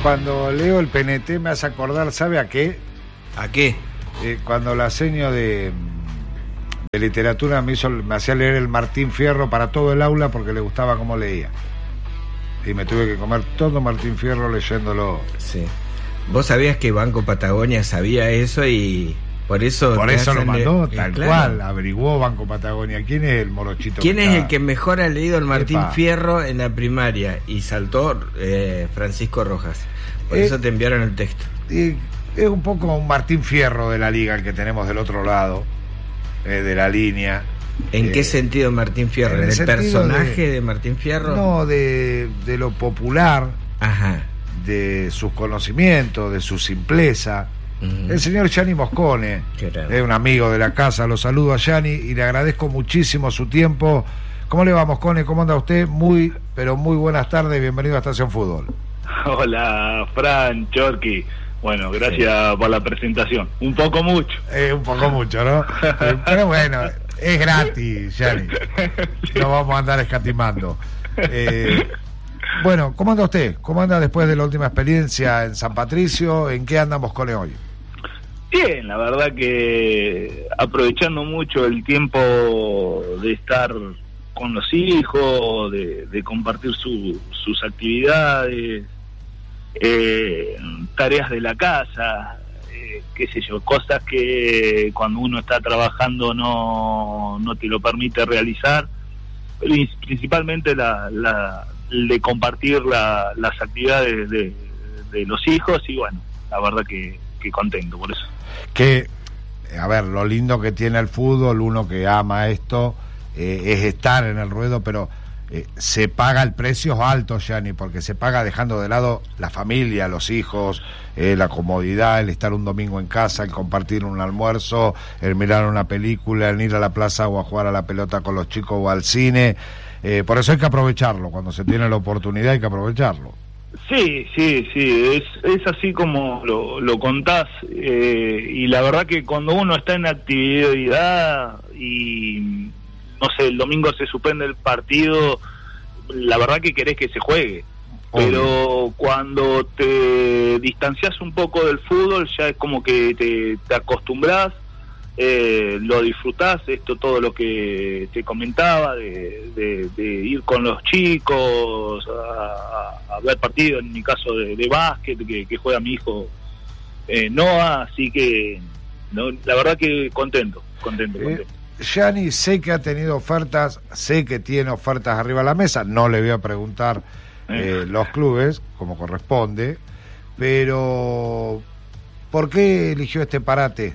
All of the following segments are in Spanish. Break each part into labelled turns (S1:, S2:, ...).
S1: cuando leo el PNT me hace acordar, ¿sabe a qué?
S2: ¿A qué?
S1: Cuando la seño de literatura me hacía leer el Martín Fierro para todo el aula porque le gustaba cómo leía. Y me tuve que comer todo Martín Fierro leyéndolo.
S2: Sí. Vos sabías que Banco Patagonia sabía eso y por eso
S1: lo mandó, tal
S2: claro.
S1: cual, averiguó Banco Patagonia. ¿Quién es el morochito?
S2: ¿Quién es el que mejor ha leído el Martín Fierro en la primaria? Y saltó Francisco Rojas. Por eso te enviaron el texto.
S1: Es un poco un Martín Fierro de la liga el que tenemos del otro lado, de la línea.
S2: ¿En qué sentido Martín Fierro? ¿En el personaje de Martín Fierro?
S1: No, de lo popular.
S2: Ajá.
S1: De sus conocimientos, de su simpleza. El señor Gianni Moscone es un amigo de la casa, lo saludo a Gianni y le agradezco muchísimo su tiempo. ¿Cómo le va, Moscone? ¿Cómo anda usted? Muy, pero muy buenas tardes, bienvenido a Estación Fútbol.
S3: Hola, Fran, Chorqui. Bueno, gracias por la presentación. Un poco mucho,
S1: ¿no? Pero bueno, es gratis, Gianni. No vamos a andar escatimando. Bueno, ¿cómo anda usted? ¿Cómo anda después de la última experiencia en San Patricio? ¿En qué anda Moscone hoy?
S3: Bien, la verdad que aprovechando mucho el tiempo de estar con los hijos, de compartir sus actividades, tareas de la casa, qué sé yo, cosas que cuando uno está trabajando no te lo permite realizar, pero principalmente de compartir las actividades de los hijos y bueno, la verdad que contento por eso.
S1: Que, a ver, lo lindo que tiene el fútbol, uno que ama esto, es estar en el ruedo, pero se paga el precio alto, Gianni, porque se paga dejando de lado la familia, los hijos, la comodidad, el estar un domingo en casa, el compartir un almuerzo, el mirar una película, el ir a la plaza o a jugar a la pelota con los chicos o al cine. Por eso hay que aprovecharlo, cuando se tiene la oportunidad hay que aprovecharlo.
S3: Sí, es así como lo contás, y la verdad que cuando uno está en actividad y, no sé, el domingo se suspende el partido, la verdad que querés que se juegue, pero cuando te distanciás un poco del fútbol ya es como que te acostumbrás, lo disfrutás, todo lo que te comentaba de ir con los chicos a ver partidos, en mi caso de básquet que juega mi hijo Noah, así que no, la verdad que contento.
S1: Gianni, sé que ha tenido ofertas, sé que tiene ofertas arriba de la mesa, no le voy a preguntar los clubes como corresponde, pero ¿por qué eligió este parate?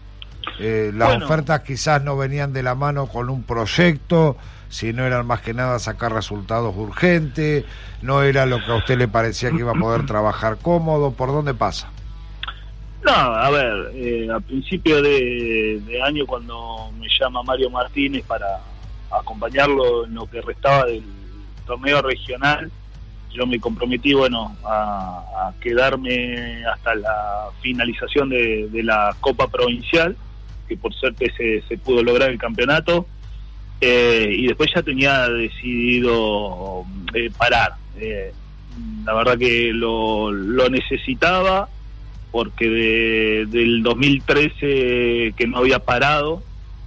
S1: Las ofertas quizás no venían de la mano con un proyecto, sino eran más que nada sacar resultados urgentes, no era lo que a usted le parecía que iba a poder trabajar cómodo. ¿Por dónde pasa?
S3: No, a ver, a principio de año cuando me llama Mario Martínez para acompañarlo en lo que restaba del torneo regional, yo me comprometí, a quedarme hasta la finalización de la Copa Provincial, que por suerte se pudo lograr el campeonato, y después ya tenía decidido parar. La verdad que lo necesitaba, porque del 2013 que no había parado,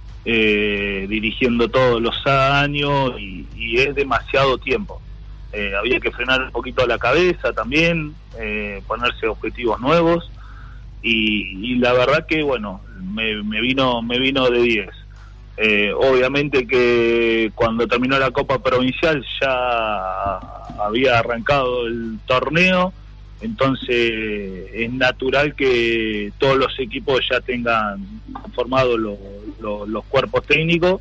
S3: dirigiendo todos los años, y es demasiado tiempo. Había que frenar un poquito la cabeza también, ponerse objetivos nuevos, y la verdad que me vino de 10. Obviamente que cuando terminó la Copa Provincial ya había arrancado el torneo, entonces es natural que todos los equipos ya tengan conformados los cuerpos técnicos,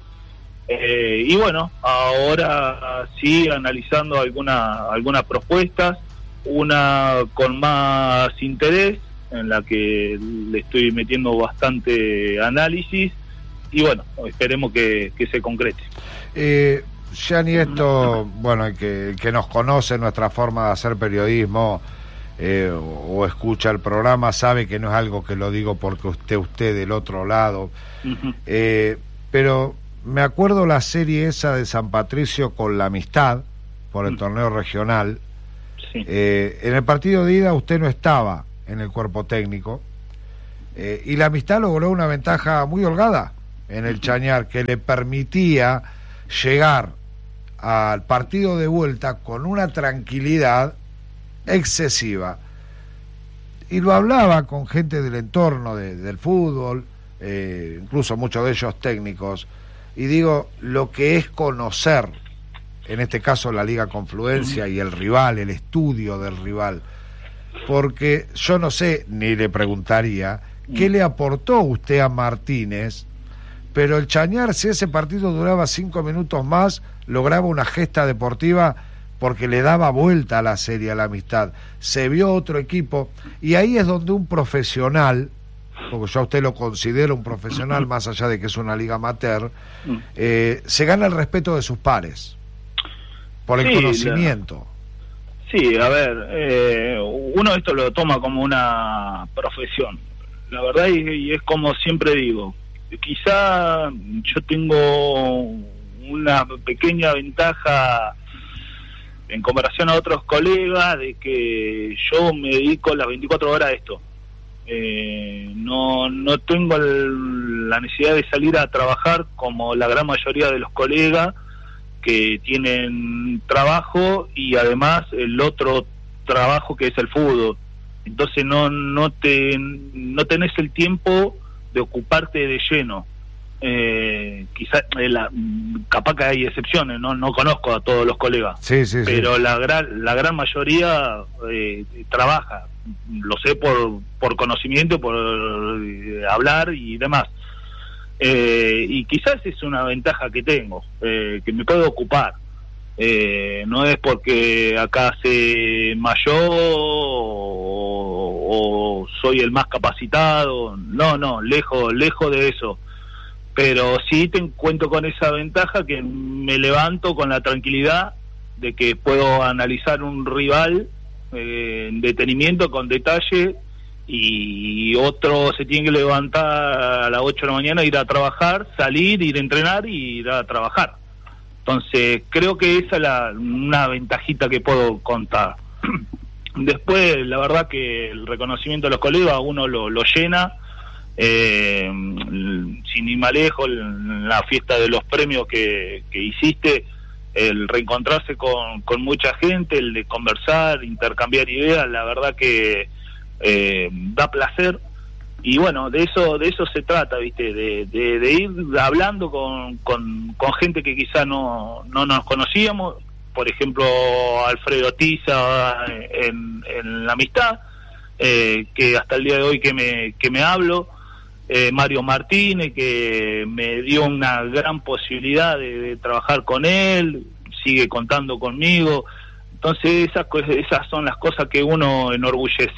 S3: y ahora sí analizando algunas propuestas, una con más interés, en la que le estoy metiendo bastante análisis, y esperemos que se concrete.
S1: Gianni, esto, el que nos conoce nuestra forma de hacer periodismo, o escucha el programa, sabe que no es algo que lo digo porque usted del otro lado, pero me acuerdo la serie esa de San Patricio con la Amistad por el torneo regional,
S3: Sí.
S1: En el partido de ida usted no estaba en el cuerpo técnico, y la Amistad logró una ventaja muy holgada en el Chañar, que le permitía llegar al partido de vuelta con una tranquilidad excesiva. Y lo hablaba con gente del entorno del fútbol, incluso muchos de ellos técnicos, y digo, lo que es conocer, en este caso la Liga Confluencia y el rival, el estudio del rival, porque yo no sé, ni le preguntaría, ¿qué le aportó usted a Martínez? Pero el Chañar, si ese partido duraba 5 minutos más, lograba una gesta deportiva porque le daba vuelta a la serie, a la Amistad. Se vio otro equipo, y ahí es donde un profesional, porque yo a usted lo considero un profesional, más allá de que es una liga amateur, se gana el respeto de sus pares, por el conocimiento.
S3: Sí, a ver, uno esto lo toma como una profesión. La verdad, y es como siempre digo, quizá yo tengo una pequeña ventaja en comparación a otros colegas, de que yo me dedico las 24 horas a esto. No tengo la necesidad de salir a trabajar como la gran mayoría de los colegas que tienen trabajo y además el otro trabajo que es el fútbol. Entonces no tenés el tiempo de ocuparte de lleno. Quizás capaz que hay excepciones, no conozco a todos los colegas,
S1: sí,
S3: pero sí. La gran mayoría trabaja, lo sé por conocimiento, por hablar y demás, y quizás es una ventaja que tengo, que me puedo ocupar. No es porque acá sé mayor o soy el más capacitado, no, lejos de eso. Pero sí cuento con esa ventaja, que me levanto con la tranquilidad de que puedo analizar un rival en detenimiento, con detalle, y otro se tiene que levantar a las 8 de la mañana, ir a trabajar, salir, ir a entrenar y ir a trabajar. Entonces creo que esa es una ventajita que puedo contar. Después, la verdad que el reconocimiento de los colegas uno lo llena. Sin ir más lejos, la fiesta de los premios que hiciste, el reencontrarse con mucha gente, el de conversar, intercambiar ideas, la verdad que da placer. Y bueno, de eso se trata, ¿viste? De ir hablando con gente que quizá no nos conocíamos. Por ejemplo, Alfredo Tiza en la Amistad, que hasta el día de hoy que me hablo. Mario Martínez, que me dio una gran posibilidad de trabajar con él, sigue contando conmigo. Entonces esas son las cosas que uno enorgullece.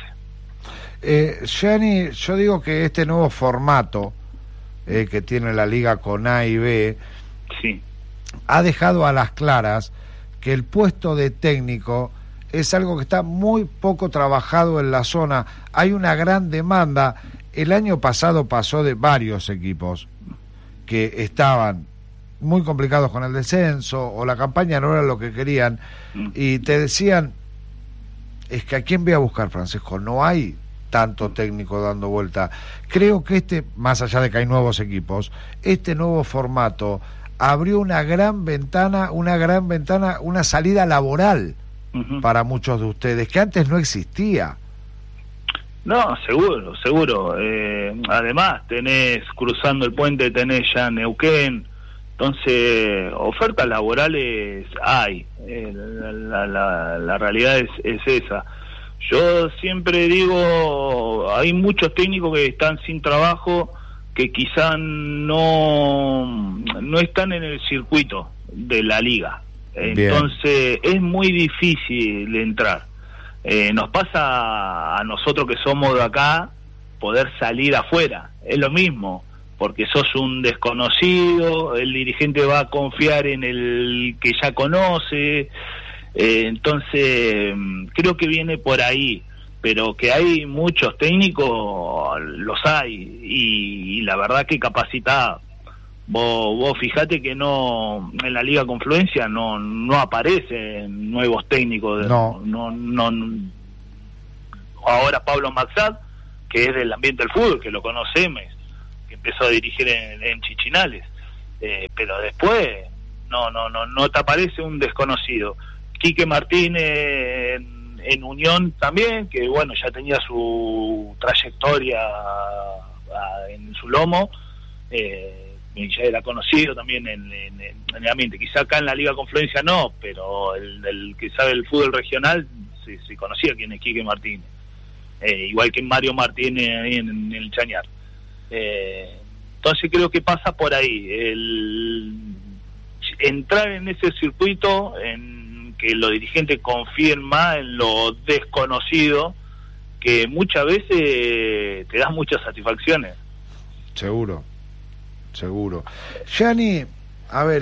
S1: Gianni, yo digo que este nuevo formato que tiene la liga con A y B,
S3: sí,
S1: ha dejado a las claras que el puesto de técnico es algo que está muy poco trabajado en la zona. Hay una gran demanda. El año pasado pasó de varios equipos que estaban muy complicados con el descenso, o la campaña no era lo que querían, y te decían, es que ¿a quién voy a buscar, Francisco? No hay tanto técnico dando vuelta. Creo que más allá de que hay nuevos equipos, este nuevo formato abrió una ventana, una salida laboral para muchos de ustedes, que antes no existía.
S3: No, seguro. Además, cruzando el puente, tenés ya Neuquén. Entonces, ofertas laborales hay. La realidad es esa. Yo siempre digo, hay muchos técnicos que están sin trabajo, que quizá no están en el circuito de la liga. Entonces, es muy difícil entrar. Nos pasa a nosotros que somos de acá poder salir afuera, es lo mismo, porque sos un desconocido, el dirigente va a confiar en el que ya conoce, entonces creo que viene por ahí, pero que hay muchos técnicos, los hay, y la verdad que capacitados, Vos fijate que no en la Liga Confluencia no aparecen nuevos técnicos.
S1: No.
S3: Ahora Pablo Maxat, que es del ambiente del fútbol, que lo conocemos, que empezó a dirigir en Chichinales, pero después no te aparece un desconocido. Quique Martínez en Unión también, que bueno, ya tenía su trayectoria en su lomo, y ya era conocido también en el ambiente. Quizá acá en la Liga Confluencia no, pero el que sabe el fútbol regional se conocía quién es Quique Martínez, igual que Mario Martínez ahí en el Chañar. Entonces creo que pasa por ahí, el entrar en ese circuito, en que los dirigentes confíen más en lo desconocido, que muchas veces te da muchas satisfacciones.
S1: Seguro. Gianni, a ver,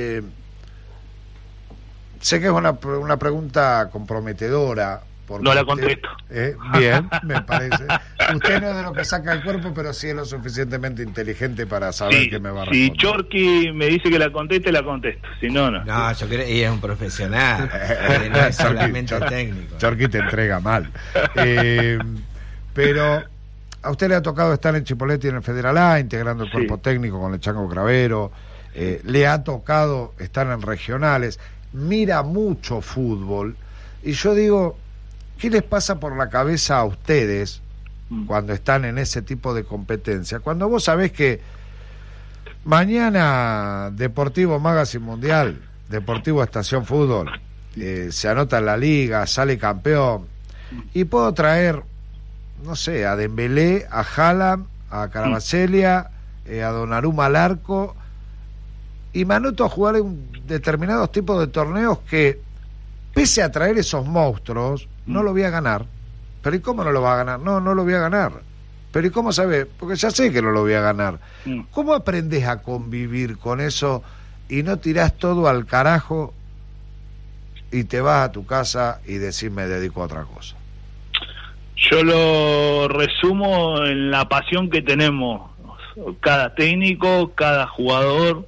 S1: sé que es una pregunta comprometedora.
S3: No la contesto.
S1: Bien, me parece. Usted no es de lo que saca el cuerpo, pero sí es lo suficientemente inteligente para saber que me va a responder.
S3: Si Chorqui me dice que la conteste, la contesto. Si no.
S2: No, yo creo que ella es un profesional. No es solamente técnico.
S1: Chorqui te entrega mal. Pero a usted le ha tocado estar en Chipoleti en el Federal A, integrando el cuerpo técnico con el Chango Cravero. Le ha tocado estar en regionales. Mira mucho fútbol. Y yo digo, ¿qué les pasa por la cabeza a ustedes cuando están en ese tipo de competencia? Cuando vos sabés que mañana Deportivo Magazine Mundial, Deportivo Estación Fútbol, se anota en la liga, sale campeón, y puedo traer, no sé, a Dembélé, a Haaland, a Carabacelia, a Donnarumma al arco, y me anoto a jugar en determinados tipos de torneos que, pese a traer esos monstruos, no lo voy a ganar. ¿Pero y cómo no lo va a ganar? No lo voy a ganar. ¿Pero y cómo sabes? Porque ya sé que no lo voy a ganar. ¿Cómo aprendes a convivir con eso y no tirás todo al carajo y te vas a tu casa y decís me dedico a otra cosa?
S3: Yo lo resumo en la pasión que tenemos cada técnico, cada jugador.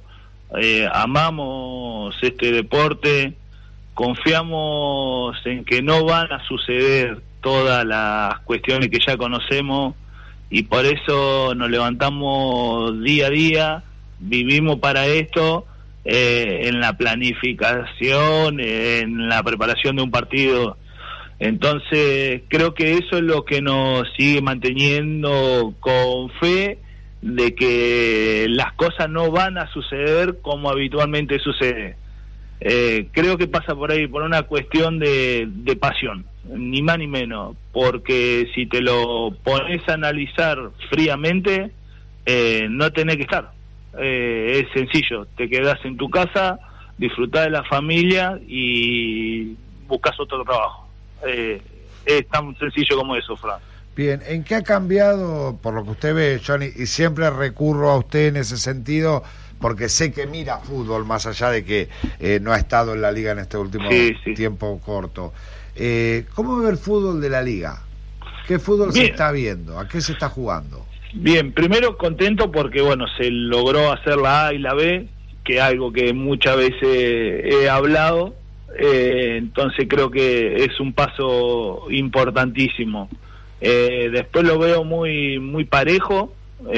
S3: Amamos este deporte, confiamos en que no van a suceder todas las cuestiones que ya conocemos, y por eso nos levantamos día a día, vivimos para esto, en la planificación, en la preparación de un partido. Entonces creo que eso es lo que nos sigue manteniendo con fe de que las cosas no van a suceder como habitualmente sucede. Creo que pasa por ahí, por una cuestión de pasión, ni más ni menos, porque si te lo pones a analizar fríamente, no tenés que estar. Es sencillo, te quedás en tu casa, disfrutás de la familia y buscas otro trabajo. Es tan sencillo como eso, Fran.
S1: Bien, ¿en qué ha cambiado, por lo que usted ve, Johnny, y siempre recurro a usted en ese sentido, porque sé que mira fútbol, más allá de que no ha estado en la liga en este último tiempo corto? ¿Cómo ve el fútbol de la liga? ¿Qué fútbol se está viendo? ¿A qué se está jugando?
S3: Bien, primero contento porque bueno, se logró hacer la A y la B, que es algo que muchas veces he hablado, entonces creo que es un paso importantísimo. Después lo veo muy parejo,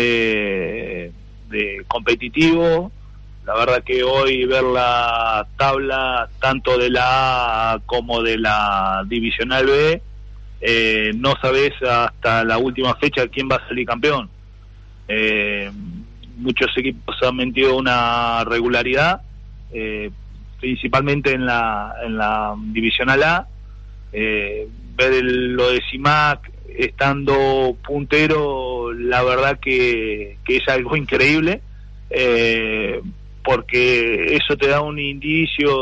S3: de competitivo. La verdad que hoy ver la tabla tanto de la A como de la Divisional B, no sabes hasta la última fecha quién va a salir campeón. Muchos equipos han metido una regularidad, principalmente en la Divisional A. Ver lo de CIMAC estando puntero, la verdad que es algo increíble, porque eso te da un indicio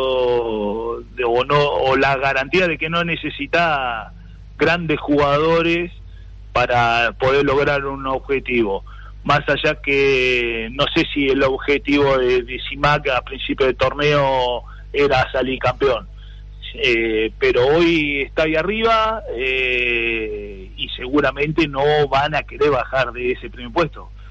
S3: o la garantía de que no necesita grandes jugadores para poder lograr un objetivo. Más allá que no sé si el objetivo de CIMAC a principio de torneo era salir campeón, pero hoy está ahí arriba, y seguramente no van a querer bajar de ese primer puesto.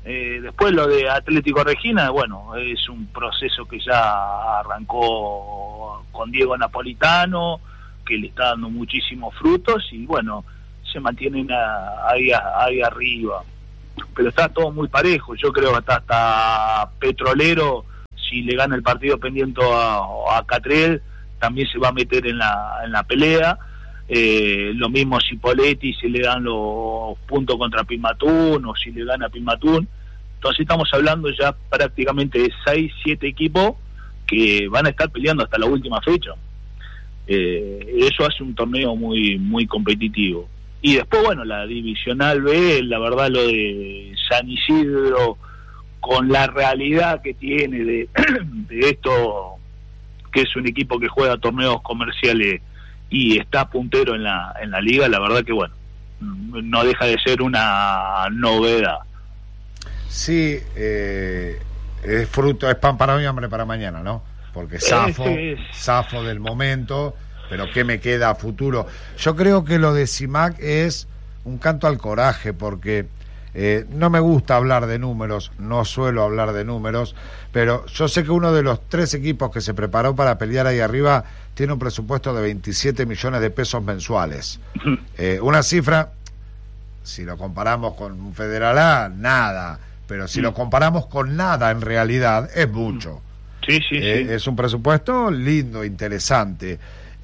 S3: Después lo de Atlético Regina, bueno, es un proceso que ya arrancó con Diego Napolitano, que le está dando muchísimos frutos y bueno, se mantienen ahí arriba. Pero está todo muy parejo. Yo creo que hasta Petrolero, si le gana el partido pendiente a Catriel, también se va a meter en la pelea. Lo mismo si Poletti, si le dan los puntos contra Pimatún o si le gana Pimatún. Entonces estamos hablando ya prácticamente de 6-7 equipos que van a estar peleando hasta la última fecha. Eso hace un torneo muy, muy competitivo. Y después, bueno, la Divisional B, la verdad, lo de San Isidro, con la realidad que tiene de esto, que es un equipo que juega torneos comerciales y está puntero en la liga, la verdad que, bueno, no deja de ser una novedad.
S1: Sí, es fruto, es pan para hoy, hambre para mañana, ¿no? Porque zafo del momento, pero ¿qué me queda a futuro? Yo creo que lo de CIMAC es un canto al coraje, porque no me gusta hablar de números, no suelo hablar de números, pero yo sé que uno de los 3 equipos que se preparó para pelear ahí arriba tiene un presupuesto de 27 millones de pesos mensuales. Una cifra, si lo comparamos con un Federal A, nada, pero si lo comparamos con nada en realidad, es mucho.
S3: Sí.
S1: Es un presupuesto lindo, interesante.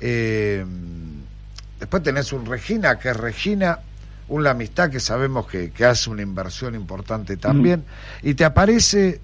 S1: Después tenés un Regina, que es Regina, un La Amistad, que sabemos que hace una inversión importante también, y te aparece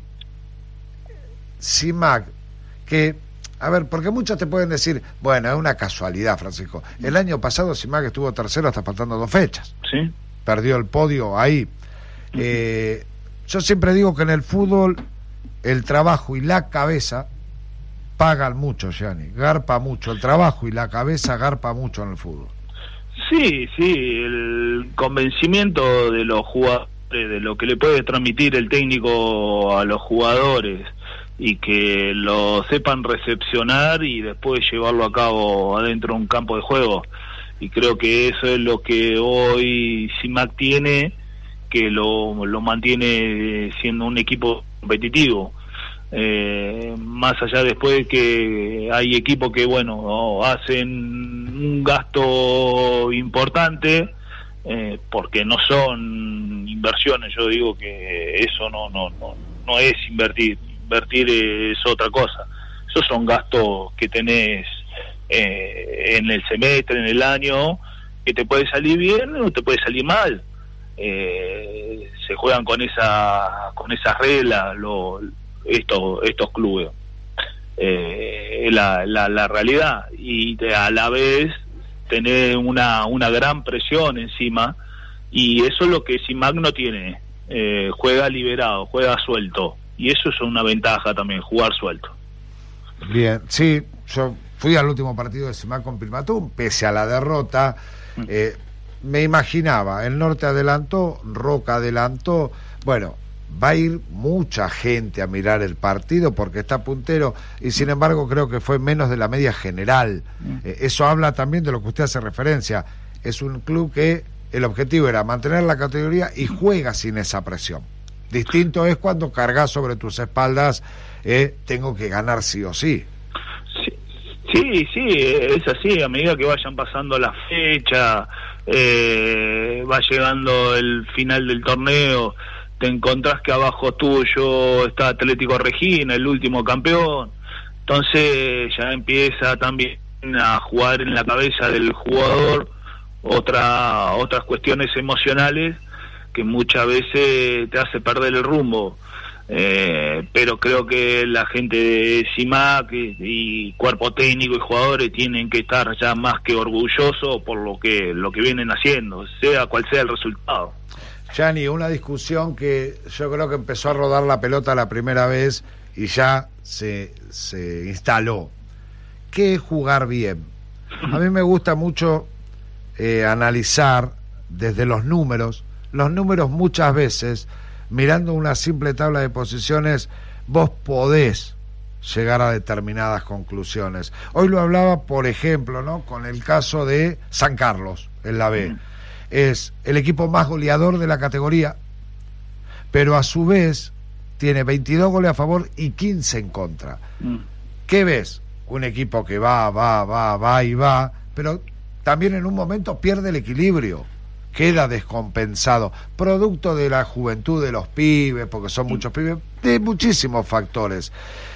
S1: CIMAC, que, a ver, porque muchos te pueden decir, bueno, es una casualidad, Francisco. El año pasado CIMAC estuvo tercero hasta faltando 2 fechas.
S3: Sí.
S1: Perdió el podio ahí. Yo siempre digo que en el fútbol el trabajo y la cabeza pagan mucho, Gianni, garpa mucho. El trabajo y la cabeza garpa mucho en el fútbol.
S3: Sí, el convencimiento de los jugadores, de lo que le puede transmitir el técnico a los jugadores y que lo sepan recepcionar y después llevarlo a cabo adentro de un campo de juego. Y creo que eso es lo que hoy CIMAC tiene, que lo mantiene siendo un equipo competitivo. Más allá después de que hay equipos que, bueno, hacen un gasto importante, porque no son inversiones. Yo digo que eso no es invertir es otra cosa. Esos son gastos que tenés en el semestre, en el año, que te puede salir bien o te puede salir mal. Se juegan con esas reglas estos clubes. La realidad, y a la vez tener una gran presión encima, y eso es lo que CIMAC no tiene. Juega liberado, juega suelto, y eso es una ventaja también, jugar suelto.
S1: Bien, sí, yo fui al último partido de CIMAC con Pimatún, pese a la derrota. Me imaginaba, el Norte adelantó, Roca adelantó, bueno, va a ir mucha gente a mirar el partido porque está puntero, y sin embargo creo que fue menos de la media general. Eso habla también de lo que usted hace referencia. Es un club que el objetivo era mantener la categoría y juega sin esa presión. Distinto es cuando cargas sobre tus espaldas, tengo que ganar sí o sí.
S3: Sí, es así. A medida que vayan pasando la fecha, va llegando el final del torneo, te encontrás que abajo tuyo está Atlético Regina, el último campeón. Entonces ya empieza también a jugar en la cabeza del jugador otras cuestiones emocionales que muchas veces te hace perder el rumbo. Pero creo que la gente de CIMAC y cuerpo técnico y jugadores tienen que estar ya más que orgullosos por lo que vienen haciendo, sea cual sea el resultado.
S1: Gianni, una discusión que yo creo que empezó a rodar la pelota la primera vez y ya se instaló. ¿Qué es jugar bien? A mí me gusta mucho analizar desde los números. Los números muchas veces, mirando una simple tabla de posiciones, vos podés llegar a determinadas conclusiones. Hoy lo hablaba, por ejemplo, ¿no?, con el caso de San Carlos en la B. Es el equipo más goleador de la categoría, pero a su vez tiene 22 goles a favor y 15 en contra. ¿Qué ves? Un equipo que va, pero también en un momento pierde el equilibrio, queda descompensado, producto de la juventud de los pibes, porque son muchos pibes, de muchísimos factores.